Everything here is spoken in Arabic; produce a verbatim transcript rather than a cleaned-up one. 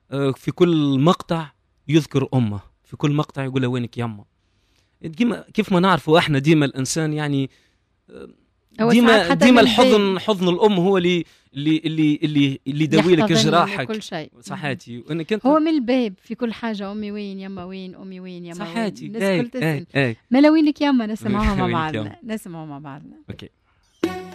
في كل مقطع يذكر أمه، في كل مقطع يقول له وينك يما. ديما كيف ما نعرفوا احنا ديما الانسان يعني ديما ديما الحضن حضن الام هو اللي اللي اللي اللي اللي يداوي لك جراحك كل شيء. صحاتي وانك انت هو من الباب في كل حاجه، امي وين يما وين امي وين يما صحاتي الناس الكل تسال ما لوينك يما. نسمعوها مع بعضنا نسمعوها مع بعضنا. اوكي.